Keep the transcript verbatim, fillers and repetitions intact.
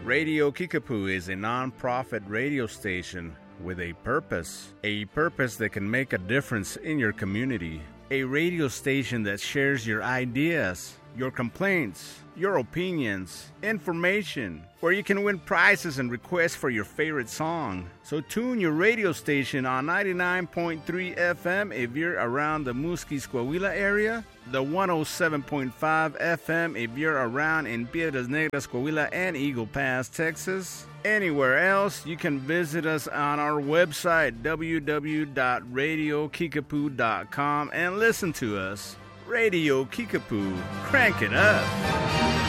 Radio Kickapoo is a non-profit radio station with a purpose, a purpose that can make a difference in your community. A radio station that shares your ideas, your complaints, your opinions, information, where you can win prizes and requests for your favorite song. So tune your radio station on ninety-nine point three F M if you're around the Musquis, Coahuila area, the one oh seven point five F M if you're around in Piedras Negras, Coahuila, and Eagle Pass, Texas. Anywhere else, you can visit us on our website, w w w dot radio kickapoo dot com, and listen to us. Radio Kickapoo, crank it up.